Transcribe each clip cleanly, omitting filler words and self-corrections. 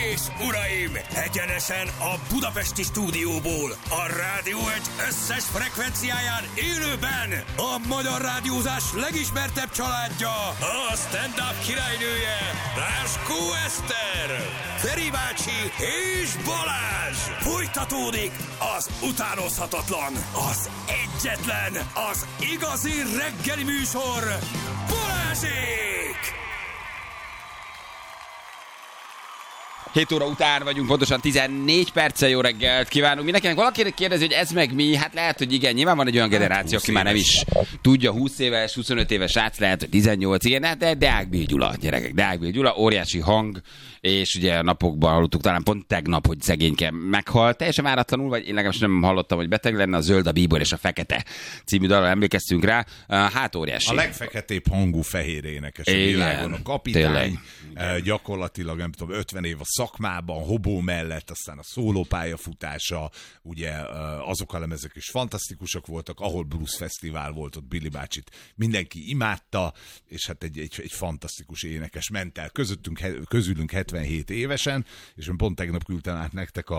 és uraim, egyenesen a budapesti stúdióból, a Rádió Egy összes frekvenciáján élőben a magyar rádiózás legismertebb családja, a stand-up királynője, Ráskó Eszter, Feri bácsi és Balázs. Folytatódik az utánozhatatlan, az egyetlen, az igazi reggeli műsor, Balázsék! 7 óra után vagyunk, pontosan 14 perccel. Jó reggelt kívánunk mindenkinek. Valaki kérdezi, hogy ez meg mi? Hát lehet, hogy igen. Nyilván van egy olyan generáció, aki már nem is tudja, 20 éves, 25 éves srác, lehet, hogy 18, igen, de Deák Bill Gyula, gyerekek. Deák Bill Gyula, óriási hang, és ugye a napokban hallottuk, talán pont tegnap, hogy szegényke meghalt. Teljesen váratlanul, vagy én legalábbis nem hallottam, hogy beteg lenne. A Zöld, a Bíbor és a Fekete című dalra emlékeztünk rá. Hát óriási. A legfeketébb hangú fehér énekes a világon. A kapitány, gyakorlatilag nem tudom, 50 év a szakmában, hobó mellett, aztán a szólópályafutása, ugye azok a lemezek is fantasztikusak voltak, ahol Blues Fesztivál volt, ott Billy bácsit mindenki imádta, és hát egy fantasztikus énekes ment el közülünk 77 évesen, és pont tegnap küldtem át nektek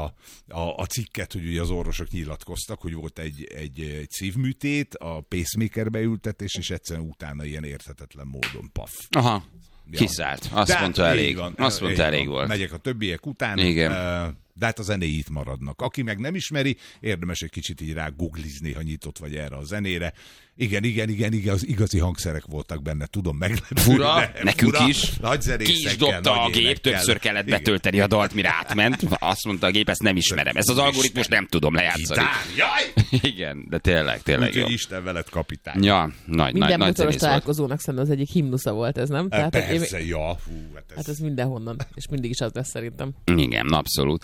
a cikket, hogy ugye az orvosok nyilatkoztak, hogy volt egy szívműtét, a pacemakerbe ültetés, és egyszerűen utána ilyen érthetetlen módon paf. Aha. Ja. Kiszállt. Azt mondta elég. Van, azt mondta elég volt. Megyek a többiek után. Igen. De hát a zenéi itt maradnak. Aki meg nem ismeri, érdemes egy kicsit így rá googlizni, ha nyitott vagy erre a zenére. Igen, az igazi hangszerek voltak benne, tudom meglepődni. Fura, nekünk fura, is. Ki is dobta a gép, többször kellett betölteni a dalt, mire átment. Azt mondta a gép, ezt nem ismerem. Ezt az algoritmus nem tudom lejátszani. Igen, de tényleg úgyhogy Isten veled, kapitány. Ja, minden motoros találkozónak szerintem az egyik himnusza volt ez, nem? Tehát, persze, hát ez mindenhonnan, és mindig is az lesz szerintem. Igen, abszolút.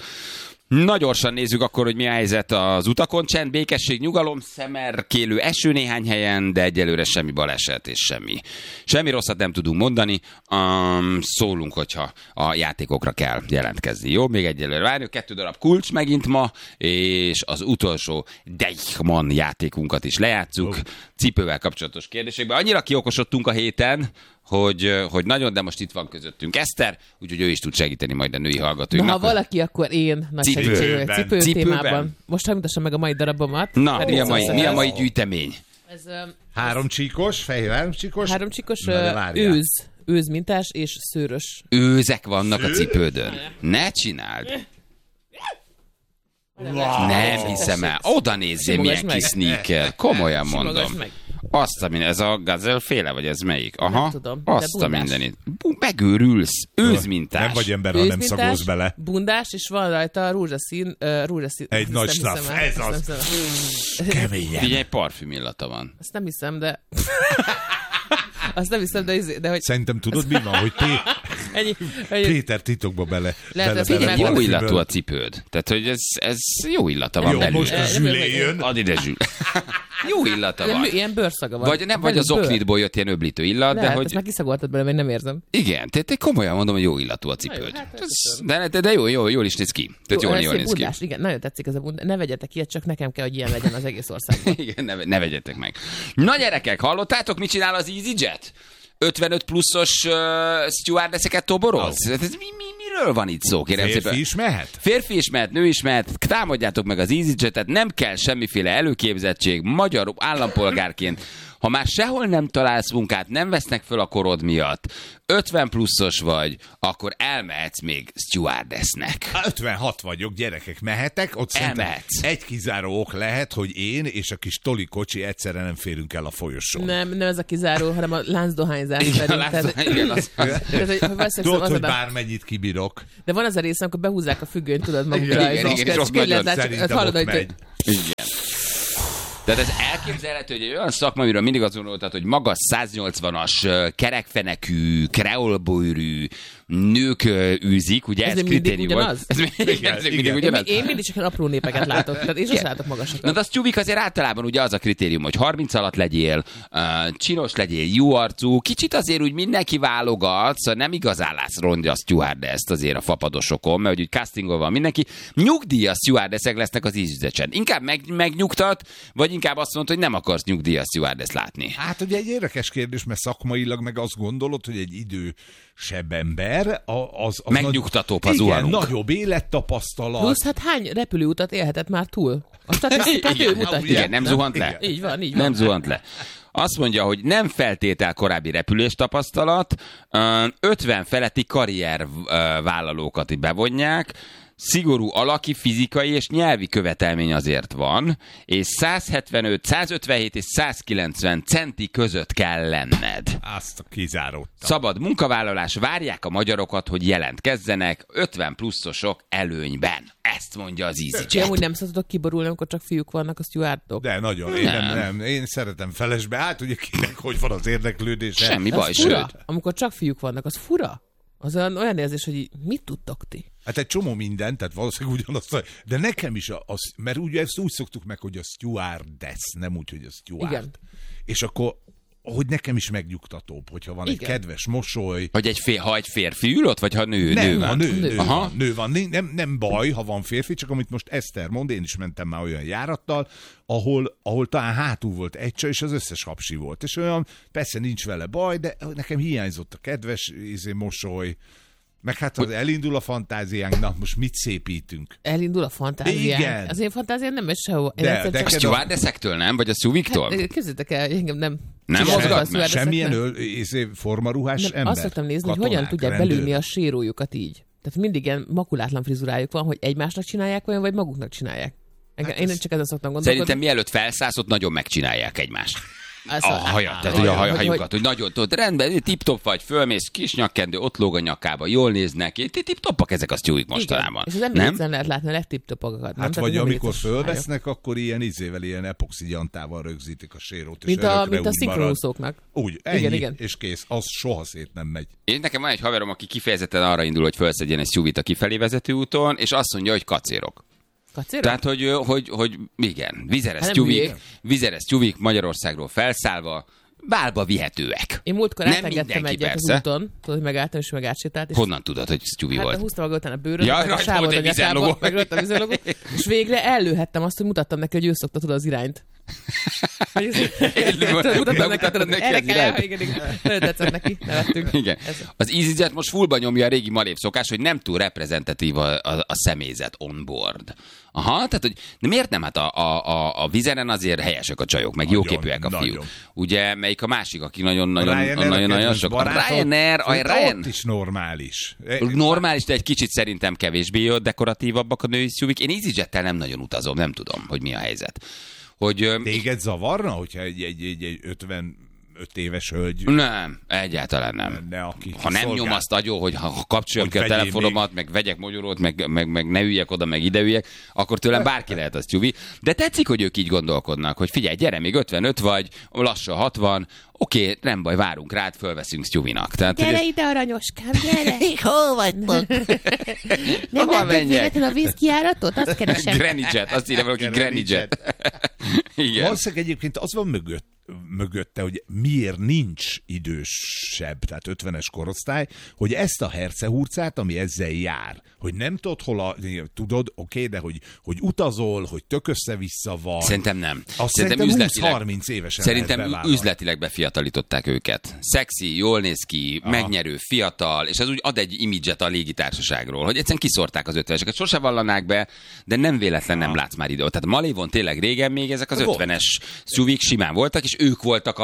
Na gyorsan nézzük akkor, hogy mi a helyzet az utakon. Csend, békesség, nyugalom, szemerkélő eső néhány helyen, de egyelőre semmi baleset és semmi rosszat nem tudunk mondani. Szólunk, hogyha a játékokra kell jelentkezni. Jó, még egyelőre várjuk. 2 darab kulcs megint ma, és az utolsó Deichmann játékunkat is lejátszuk. Cipővel kapcsolatos kérdésekben. Annyira kiokosodtunk a héten, hogy nagyon, de most itt van közöttünk Eszter, úgyhogy ő is tud segíteni majd a női hallgatóinknak. Na, ha valaki, akkor én nagy segítség vagyok cipő témában. Most mutassam meg a mai darabomat. Na, mi a mai gyűjtemény? Ez 3 csíkos, fehér 3 csíkos. 3 csíkos őzmintás és szőrös. Őzek vannak a cipődön. Ne csináld! Nem hiszem el. Oda nézzél, milyen kis sneaker. Komolyan mondom. Azt a minden, ez a Gazelle féle, vagy ez melyik? Aha, nem tudom, azt a mindenit. Megőrülsz, őzmintás. Nem vagy ember, ha nem szagolsz bele. Bundás, és van rajta rózsaszín. Egy nagy staff, ez az. Keményen. Figyelj, parfüm illata van. Azt nem hiszem, de... de hogy... Szerintem tudod, mi van, hogy Péter titokba bele. Jó illatú a cipőd. Tehát, hogy ez jó illata van belül. Jó, most a Zsülé jön. Add ide, Zsül. Jó illata van. Ilyen bőrszaga van. Vagy az oknitból jött ilyen öblítő illat, lehet, de hogy... ezt már kiszagoltad bele, mert nem érzem. Igen, tehát komolyan mondom, hogy jó illatú a cipőd. De jól is néz ki. Tehát jól néz ki. Igen, nagyon tetszik ez a bundás. Ne vegyetek ilyet, csak nekem kell, hogy ilyen legyen az egész országban. Igen, ne vegyetek meg. Na gyerekek, hallottátok, mit csinál az EasyJet? 55 pluszos stewardesseket toboroz? Miről van itt szó, kérem szépen? Férfi is mehet? Férfi is mehet, nő is mehet. Támadjátok meg az EasyJet-et, nem kell semmiféle előképzettség. Magyar állampolgárként, ha már sehol nem találsz munkát, nem vesznek föl a korod miatt, 50 pluszos vagy, akkor elmehetsz még stewardessnek. 56 vagyok, gyerekek, mehetek? Ott elmehetsz. Egy kizáró ok lehet, hogy én és a kis Toli kocsi egyszerre nem férünk el a folyosón. Nem ez a kizáró, hanem a láncdohányzás. Tudod, hogy bármennyit kibírok. De van az a rész, amikor behúzzák a függönyt, tudod magukra. Igen. Tehát ez elképzelhető, hogy egy olyan szakma, amiről mindig azt gondoltad, hogy magas 180-as, kerekfenekű, kreolbőrű nők űzik, ugye ez kritérium volt. Ez mindig ugyanaz. Én mindig csak apró népeket látok, tehát én azt látok magasokat. Na de az tyúbik azért általában ugye az a kritérium, hogy 30 alatt legyél, csinos legyél, jó arcú, kicsit azért úgy mindenki válogat, szóval nem igazán látsz ronda a stewardess-t azért a fapadosokon, mert úgy castingol van mindenki. Nyugdíjas stewardessek lesznek az EasyJet-en. Inkább megnyugtat, vagy inkább azt mondod, hogy nem akarsz nyugdíjas stewardess látni? Hát ugye egy érdekes kérdés, mert szakmailag meg azt gondolod, hogy egy idősebb ember az megnyugtatóbb, ha zuhanunk. Igen, nagyobb élettapasztalat. Plusz, hát hány repülőutat élhetett már túl? A statisztikát ő mutatja. Igen, nem zuhant le. Így van. Nem zuhant le. Azt mondja, hogy nem feltétel korábbi repülés tapasztalat, 50 feletti karriervállalókat bevonják, szigorú alaki, fizikai és nyelvi követelmény azért van, és 175, 157 és 190 centi között kell lenned. Azt kizáródtam. Szabad munkavállalás, várják a magyarokat, hogy jelentkezzenek 50 pluszosok előnyben. Ezt mondja az EasyJet. Amúgy nem szoktatok kiborulni, amikor csak fiúk vannak a stewardok? De nagyon. Én szeretem felesbe. Hát ugye kinek, hogy van az érdeklődése. Semmi baj, sőt. Amikor csak fiúk vannak, az fura. Az olyan érzés, hogy mit tudtok ti? Hát egy csomó minden, tehát valószínűleg ugyanazt, de nekem is mert ugye ezt úgy szoktuk meg, hogy a stewardess, nem úgy, hogy a steward. Igen. És akkor, hogy nekem is megnyugtatóbb, hogyha van egy kedves mosoly. Vagy ha egy férfi ül ott, vagy ha nő van? Nő van. Nem baj, ha van férfi, csak amit most Eszter mond, én is mentem már olyan járattal, ahol talán hátul volt egy csaj, és az összes hapsi volt. És olyan, persze nincs vele baj, de nekem hiányzott a kedves mosoly. Meg hát az elindul a fantáziánk, na most mit szépítünk? Elindul a fantáziánk? Igen. Az én fantáziám nem megy sehova. De a stewardessektől nem? Vagy a szúviktól? Hát, képzeljétek el, engem nem mozgat. Semmilyen formaruhás ember. Azt szoktam nézni, hogy hogyan tudják belülni a sérójukat így. Tehát mindig ilyen makulátlan frizurájuk van, hogy egymásnak csinálják olyan, vagy maguknak csinálják. Én csak ezen szoktam gondolkodni. Szerintem mielőtt felszállsz, ott nagyon megcsinálják egymást. A hajat, tehát ugye a hajukat, hogy nagyon, tudod, rendben, tip-top vagy, fölmész, kis nyakkendő, ott lóg a nyakába, jól néznek, tip-topak ezek a stewik mostanában. És az emlékszen lehet látni a legtip-topokat. Hát vagy amikor fölvesznek, akkor ilyen epoxi gyantával rögzítik a sérót. Mint a szinkronúszóknak. Úgy, ennyi, igen. És kész. Az soha szét nem megy. Én nekem van egy haverom, aki kifejezetten arra indul, hogy felszedjen egy stewit a kifelé vezető úton, és azt mondja, hogy kacérok. Kacérok? Tehát, hogy igen, vizeres tyúvik Magyarországról felszállva, bálba vihetőek. Én múltkor átengedtem egyet az úton, tudod, hogy megálltam és megátsétált. Honnan tudod, hogy tyúvi volt? Hát húztam maga után a bőröt, meg a sávot a nyakába, meg rajta a vízilogó, és végre ellőhettem azt, hogy mutattam neki, hogy ő szokta tudod az irányt. Mutattam neki, erre kell, igen. Tetszett neki, nevettünk. Igen. Az EasyJet most fullba nyomja a régi malév szokás, hogy nem túl reprezentatív a személyzet on board. Aha, tehát, hogy de miért nem? Hát a vizeren azért helyesek a csajok, meg jóképűek a fiúk. Ugye, melyik a másik, aki nagyon sok. A Ryanair. Ott is normális. Normális, de egy kicsit szerintem kevésbé dekoratívabbak a női szúvik. Én EasyJettel nem nagyon utazom, nem tudom, hogy mi a helyzet. Téged zavarna, hogyha egy 55 éves hölgy? Nem, egyáltalán nem. Ha nem nyom azt agyon, hogy ha kapcsoljam ki a telefonomat, meg vegyek mogyorót, meg ne üljek oda, meg ide üljek, akkor tőlem bárki lehet az tyúvi. De tetszik, hogy ők így gondolkodnak, hogy figyelj, gyere, még 55 vagy, lassan 60, oké, nem baj, várunk rád, fölveszünk tyúvinak. Gyere ide, aranyoskám, gyere! Hol vagytok? Nem látod véletlenül a vízkijáratot? Azt keresem. Granny-jet, azt írja valaki Granny-jet. Igen. Valószínűleg egyébként az van mögötte, hogy miért nincs idősebb, tehát 50-es korosztály, hogy ezt a hercehurcát, ami ezzel jár, hogy nem tudod tudod, oké, de hogy utazol, hogy tök össze-vissza van. Szerintem nem. Szerintem 20-30 évesen szerintem üzletileg befiatalították őket. Szexi, jól néz ki, megnyerő, fiatal, és ez úgy ad egy imidzset a légitársaságról, hogy egyszerűen kiszórták az 50-eseket. Sose vallanák be, de nem véletlen nem látsz már időt. Tehát a Malévon tényleg régen még ezek az 50-es szuvik simán voltak, és ők voltak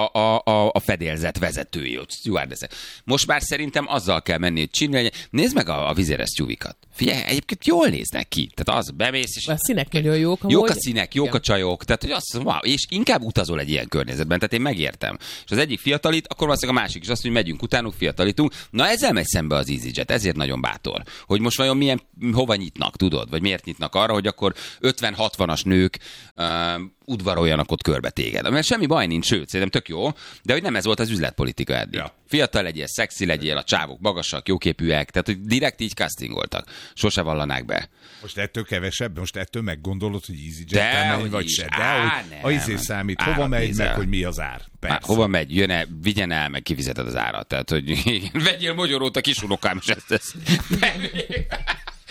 a fedélzet vezetői, stewardessek. Most már szerintem azzal kell menni, hogy csinálni. Nézd meg a vizeres tyúvikat. Figyelj, egyébként jól néznek ki. Tehát az bemész, és a színek nagyon jók. Jók a színek, jók a csajok. Tehát, hogy azt wow, és inkább utazol egy ilyen környezetben. Tehát én megértem. És az egyik fiatalít, akkor valószínűleg a másik is azt, hogy megyünk utánuk, fiatalítunk. Na ezzel megy szembe az EasyJet, ezért nagyon bátor. Hogy most vajon hova nyitnak, tudod? Vagy miért nyitnak arra, hogy akkor 50-60-as nők udvaroljanak ott körbe téged. Mert semmi baj nincs, sőt, szerintem tök jó, de hogy nem ez volt az üzletpolitika eddig. Ja. Fiatal legyél, szexi legyél, a csávok magasak, jóképűek, tehát hogy direkt így castingoltak. Sose vallanák be. Most ettől kevesebb? Most ettől meggondolod, hogy EasyJet-tel megy, vagy se? De hogy az számít, hova megy, meg hogy mi az ár. Hova megy, jön-e, vigyen el, meg kifizeted az árat. Tehát, hogy vegyél mogyorót a kisunokám, és ezt tesz.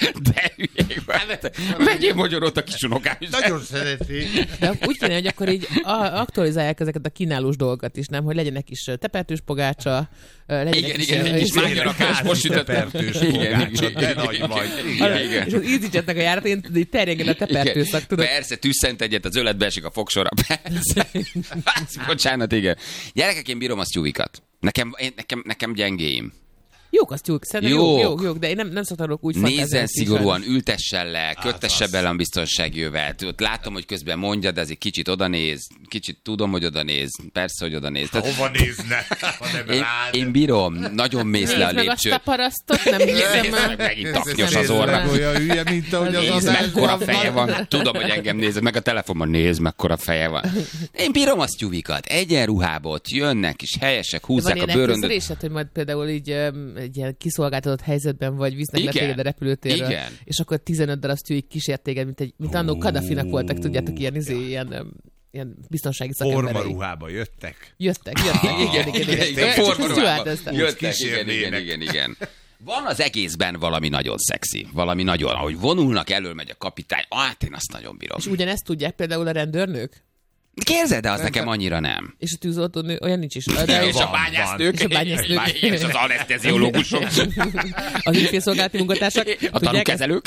De hülyék vagy. Vegyél magyarót a kisunokám is. Nagyon szereti. De úgy kéne, hogy akkor így aktualizálják ezeket a kínálós dolgokat is, nem? Hogy legyenek is tepertős pogácsa, legyenek igen, kis mágyarakás, most sütött tepertős pogácsa, de nagy vagy. Igen. És az EasyJetnek a járatén így terjegen a tepertőszak, tudod? Persze, tüsszent egyet, az öletbe esik a fogsora. Persze. Bocsánat, igen. Gyerekek, én bírom a sztyúvikat. Nekem gyengéim. Jók a sztyúk, szerintem jók, de én nem szoktam úgy fantázni. Nézzen szigorúan, ültessen le, köttesse bele a biztonságjövet. Ott látom, hogy közben mondja, de ez egy kicsit odanéz. Kicsit tudom, hogy odanéz. Persze, hogy odanéz. Hova nézne? Én bírom, nagyon mész le a lépcsőt. Nézd meg azt a parasztot, nem hiszem el. Megint taknyos az orra. Olyan hülye, mint ahogy az Nézd, mekkora feje van. Tudom, hogy engem nézed, meg a telefonban nézd, mekkora feje van. Én bírom a sztyúvikat. Egyenruhába ott jönnek, és helyesek, húzzák a bőröndöt. Hogy majd például így egy ilyen kiszolgáltatott helyzetben vagy, visznek le téged a repülőtérről, és akkor 15 darab sztyúik kísért téged, mint annó Kadhafinak voltak, tudjátok, ilyen biztonsági szakemberei. Formaruhába jöttek. Jöttek, igen. Formaruhába jöttek, igen. Van az egészben valami nagyon szexi, valami nagyon, ahogy vonulnak, elől megy a kapitány, én azt nagyon bírom. És ugyanezt tudják például a rendőrnők? Képzeld, de az nekem annyira nem. És a tűzoltónő olyan nincs is. És a bányásznők. És az aneszteziológusok. Az ügyfélszolgálati munkatársak. A tanúkezelők.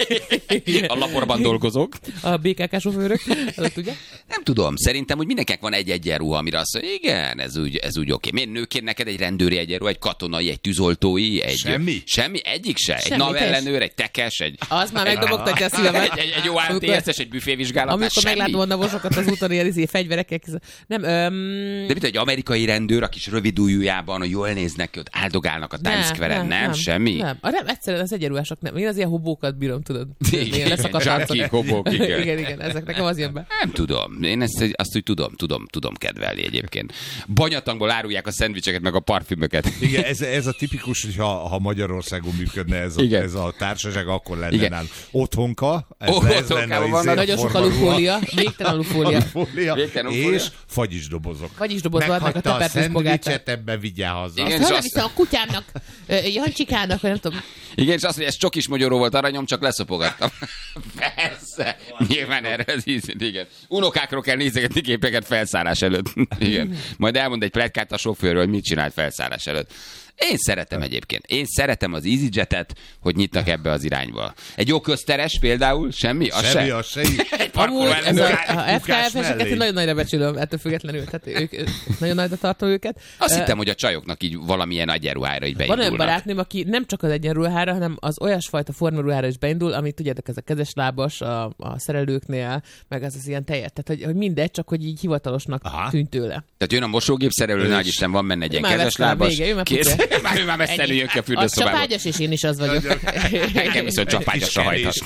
A laborban dolgozók. A BKK sofőrök. Tudják? Nem tudom. Szerintem, hogy mindenkinek van egy egyenruha, amire azt mondja, igen, ez úgy oké. Miért nőként neked egy rendőri egyenruha, egy katonai, egy tűzoltói, egy... Semmi? Egyik se? Egy navellenőr, egy tekes, egy... Az már megdobogtatja a szívemet. Egy jó ATS-es, egy büfévizsgálat. Amikor meglátom a navosokat az úton, ilyen fegyverekkel. Nem, De mit, egy amerikai rendőr, a kis rövid ujjújában, hogy jól néznek ki, ott áldogálnak a Times Square-en, nem? Semmi? Nem, egyszerűen az egyenruhások nem. Én az ilyen hobókat bírom, tudod. Igen, zsákik, hobók, igen. Ezek nekem az jön be. Nem tudom. Én azt úgy tudom kedvelni egyébként. Banyatangból árulják a szendvicseket, meg a parfümöket. Igen, ez a tipikus, hogy ha Magyarországon működne ez a társaság, akkor lenne nálunk. Otthonka. Ez lenne nagyon sok alufólia, végtelen alufólia. És fagyisdobozok. Fagyisdobozok, meg a tepertős pogácsát. Ebben vigyál haza. Igen, és viszont a kutyámnak, Jancsikának, vagy nem tudom. Igen, és azt, hogy ez csokis magyaró volt, aranyom, csak leszopogattam. Persze. Nyilván erre az igen. Unokákról kell nézegetni képeket felszállás előtt. Igen. Majd elmond egy pletykát a sofőrről, hogy mit csinált felszállás előtt. Én szeretem egyébként. Én szeretem az EasyJet-et, hogy nyitnak ebbe az irányba. Egy jó közteres például, semmi? Az se. Amúgy a FKF-eseket nagyon nagyra becsülöm, ettől függetlenül. Tehát ők nagyon nagyra tartom őket. Azt hittem, hogy a csajoknak így valamilyen egyenruhára így beindulnak. Van olyan barátnőm, aki nem csak az egyenruhára, hanem az olyasfajta formaruhára is beindul, amit tudjátok, ez a kezeslábas a szerelőknél, meg az ilyen tejet. Tehát, hogy mindegy, csak hogy így hivatalosnak tűnt tőle. Tehát jön a mosógép szerelő, nagy Isten, van benne egy ilyen kezeslábas. Már messzelő jön ki a fürdőszobába. Az csapágyas, és én is az vagyok. Nekem viszont csapágyasra hajthat.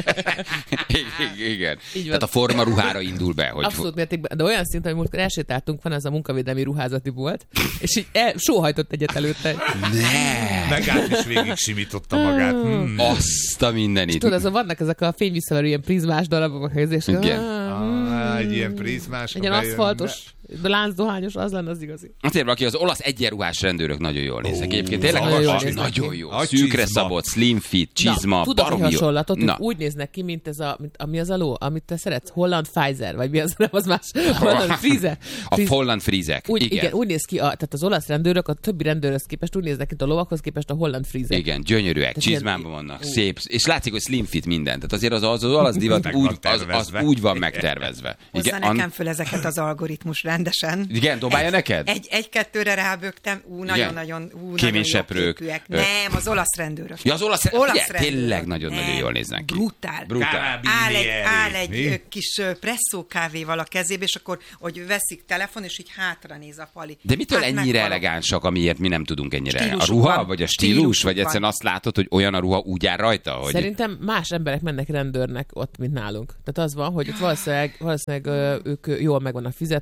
Igen. Tehát a formaruhára indul be. Hogy abszolút mértékben, de olyan szinten, hogy múltkor elsétáltunk, van ez a munkavédelmi ruházati bolt, és így sóhajtott egyet előtte. Megállt is végig simította magát. Azt a mindenit. Tudod, vannak ezek a fényvisszaverő ilyen prizmás darabok a helyezés. Egy ilyen prizmás. Egy ilyen aszfaltos, de láncdohányos, az lenne az igazi. Azért, aki az olasz egyenruhás rendőrök nagyon jól néznek. Egyébként tényleg nagyon jó. Szűkre szabott, slim fit, csizma, baromi jó. Hasonlatot, úgy néznek ki, mint ez mi az a ló, amit te szeretsz? Holland Pfizer, vagy mi az, nem az más? Holland Friese. A Holland Friesek. Igen, úgy néz ki, tehát az olasz rendőrök a többi rendőrhöz képest úgy néznek, mint a lovakhoz képest a Holland Friesek. Igen, gyönyörűek, csizmában vannak, szép, és látszik, hogy slim fit minden. Tehát azért az olasz divat úgy van megtervezve. Hozza nekem föl ezeket az algoritmus rendesen. Igen, dobálja neked? Egy-kettőre rábögtem, nagyon kéményseprők. Nem, az olasz rendőrök. Ja, az olasz rendőrök. Tényleg nagyon-nagyon jól néznek ki. Brutál. Áll egy kis presszó kávéval a kezébe, és akkor, hogy veszik telefon, és így hátra néz a pali. De mitől ennyire elegánsak, amiért mi nem tudunk ennyire? A ruha, vagy a stílus, vagy egyszerűen azt látod, hogy olyan a ruha úgy áll rajta? Hogy... Szerintem más emberek mennek rendőrnek ott, mint nálunk. Tehát az van, hogy ott valószínűleg ők jól meg vannak fizetve, az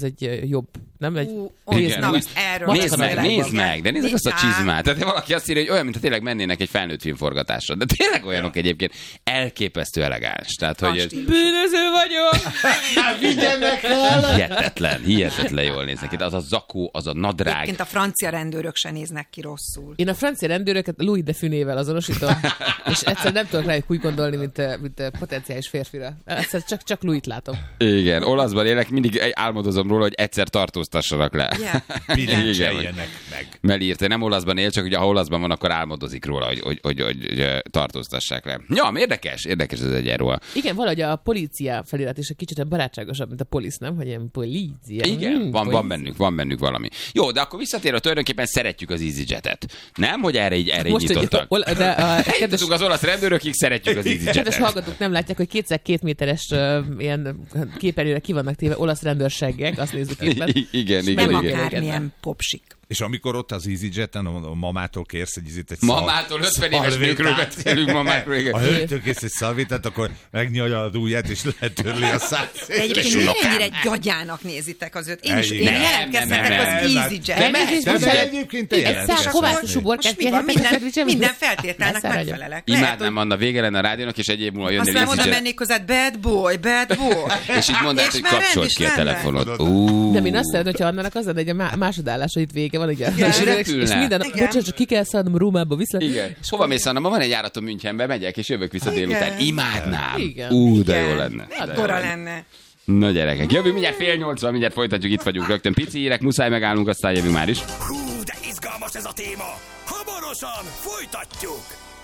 az egy jobb, nem? Nézd meg, de nézd azt a csizmát. Tehát valaki azt írja, hogy olyan, mintha tényleg mennének egy felnőtt filmforgatásra. De tényleg olyanok egyébként elképesztő elegáns. Tehát, hogy bűnöző vagyok! Vigyenek el! Hihetetlen jól néznek ki. Az a zakó, az a nadrág. Egyébként a francia rendőrök se néznek ki rosszul. Én a francia rendőröket Louis de Funével azonosítom, és egyszer nem tudok rájuk úgy gondolni, mint potenciális férfira. Egyszer csak Louis-t látom. Igen, olaszban élek, mindig álmodozom róla, hogy egyszer tartóztassanak le. Vigyeljenek meg. Melírte, nem olaszban él, csak ugye ha olaszban van, akkor álmodozik róla, hogy tartóztassák le. Ja, érdekes ez egyenról. Igen, valahogy a polícia felirat is egy kicsit barátságosabb, mint a polisz, nem? Hogy ilyen polícia. Igen, van bennük valami. Jó, de akkor visszatérve tulajdonképpen szeretjük az EasyJet-et. Nem, hogy erre így nyitottak. Eljutottunk az olasz rendőrökig, szeretjük az EasyJet-et. Kedves hallgatók nem látják, hogy 2x2 méteres ilyen képernyőre ki vannak téve olasz rendőrseggek, azt nézzük éppen. Igen. Nem akármilyen popsik. És amikor ott az EasyJet-en a mamától kérsz egy mamától 50 éves nőkről beszélünk, mamákról. Ha hölgytől kérsz egy szalvétát, akkor megnyalja a ujját, és letörli a száját. Egyébként ennyire gyagyának nézitek az őt. Én jelentkezhetek az EasyJet. De egyébként te jelentkezhetek. Minden feltételnek megfelelek. Imádnám, Anna, vége lenne a rádiónak, és egy év múlva jönnél EasyJet. Aztán oda mennék hozzád, bad boy. És így mondd, hogy kapcsold ki a telefonod. De én azt szeretem, hogyha Annának az lenne, hogy a másodállása itt vége van, ugye? És minden, bocsánat, csak ki kell szállnom Rómába vissza. Igen. És hova mész, Anna? Ma van egy járatom Münchenbe, megyek, és jövök vissza délután. Imádnám. De jó lenne. Akkora lenne. Na gyerekek, jövünk mindjárt 7:30, mindjárt folytatjuk, itt vagyunk rögtön. Pici hírek, muszáj megállnunk, aztán jövünk már is. Hú, de izgalmas ez a téma. Hamarosan folytatjuk.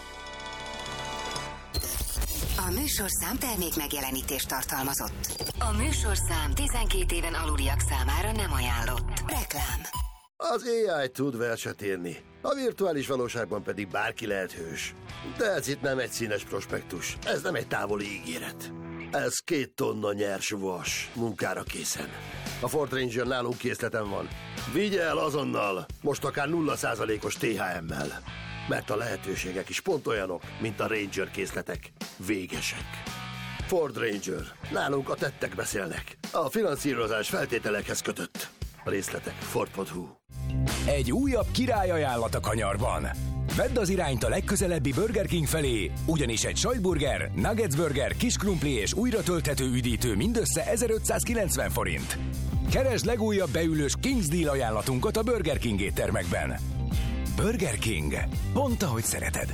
A műsorszám termék megjelenítést tartalmazott. A műsorszám 12 éven aluliak számára nem ajánlott. Reklám. Az AI tud verset írni, a virtuális valóságban pedig bárki lehet hős. De ez itt nem egy színes prospektus, ez nem egy távoli ígéret. Ez 2 tonna nyers vas, munkára készen. A Ford Ranger nálunk készleten van. Vigye el azonnal, most akár 0%-os THM-mel. Mert a lehetőségek is pont olyanok, mint a Ranger készletek. Végesek. Ford Ranger. Nálunk a tettek beszélnek. A finanszírozás feltételekhez kötött. A részletek Ford.hu. Egy újabb királyajánlat a kanyarban. Vedd az irányt a legközelebbi Burger King felé, ugyanis egy sajtburger, nuggets burger, kis krumpli és újra tölthető üdítő mindössze 1590 forint. Keresd legújabb beülős King's Deal ajánlatunkat a Burger King éttermekben. Burger King. Pont ahogy szereted.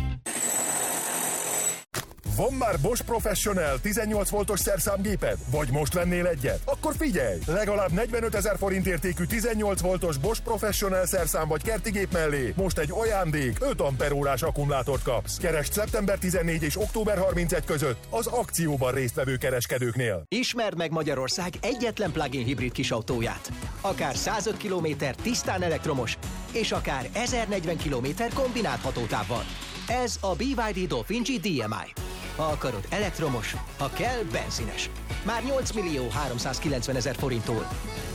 Van már Bosch Professional 18 voltos szerszámgéped? Vagy most vennél egyet? Akkor figyelj! Legalább 45 000 forint értékű 18 voltos Bosch Professional szerszám vagy kertigép mellé most egy ajándék 5 amperórás akkumulátort kapsz. Keresd szeptember 14 és október 31 között az akcióban résztvevő kereskedőknél. Ismerd meg Magyarország egyetlen plug-in hibrid kisautóját. Akár 105 km tisztán elektromos, és akár 1040 km kombinált hatótávval. Ez a BYD Dolphin G DMI. Ha akarod elektromos, ha kell benzines. Már 8.390.000 forinttól.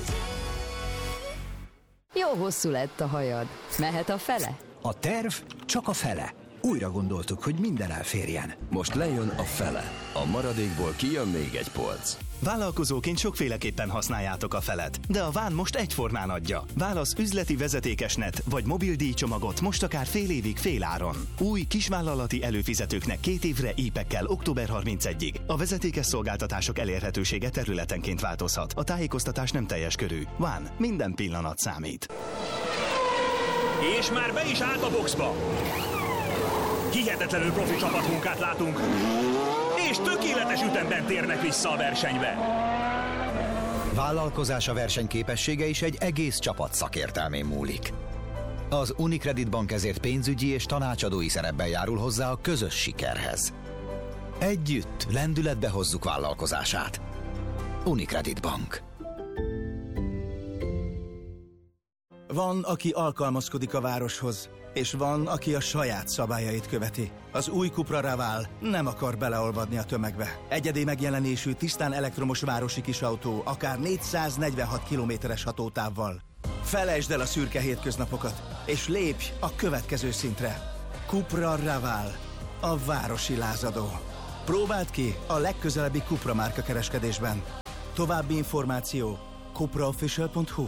Jó hosszú lett a hajad. Mehet a fele? A terv csak a fele. Újra gondoltuk, hogy minden elférjen. Most lejön a fele. A maradékból kijön még egy polc. Vállalkozóként sokféleképpen használjátok a felet, de a Ván most egyformán adja. Válasz üzleti vezetékesnet vagy mobil díjcsomagot most akár fél évig féláron. Új kisvállalati előfizetőknek 2 évre ípekkel október 31-ig. A vezetékes szolgáltatások elérhetősége területenként változhat. A tájékoztatás nem teljes körű. Ván, minden pillanat számít. És már be is állt a boxba. Hihetetlenül profi csapatmunkát látunk, és tökéletes ütemben térnek vissza a versenybe. Vállalkozása versenyképessége is egy egész csapat szakértelmén múlik. Az Unicredit Bank ezért pénzügyi és tanácsadói szerepben járul hozzá a közös sikerhez. Együtt lendületbe hozzuk vállalkozását. Unicredit Bank. Van, aki alkalmazkodik a városhoz, és van, aki a saját szabályait követi. Az új Cupra Raval nem akar beleolvadni a tömegbe. Egyedi megjelenésű, tisztán elektromos városi kisautó, akár 446 kilométeres hatótávval. Felejtsd el a szürke hétköznapokat, és lépj a következő szintre. Cupra Raval, a városi lázadó. Próbáld ki a legközelebbi Cupra márka kereskedésben. További információ cupraofficial.hu.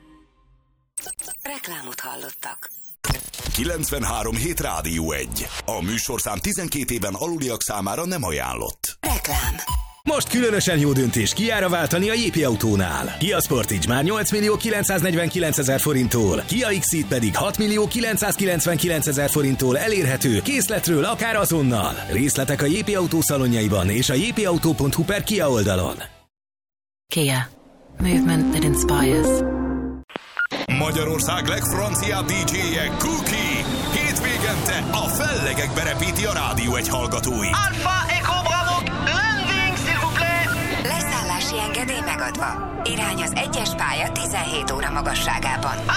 Reklámot hallottak. 93 hét Rádió 1. A műsorszám 12 éven aluliak számára nem ajánlott. Reklám. Most különösen jó döntés Kiára váltani a JP Autónál. Kia Sportage már 8.949.000 forinttól, Kia X-Ceed pedig 6.999.000 forinttól elérhető készletről akár azonnal. Részletek a JP Autó szalonjaiban és a jpauto.hu/Kia oldalon. Kia. Movement that inspires. Magyarország legfranciább DJ-je Cookie. Hétvégente a fellegekbe repíti a Rádió 1 hallgatóit. Alpha Echo Bravo, landing s'il vous plaît! Leszállási engedély megadva. Irány az 1-es pálya 17 óra magasságában.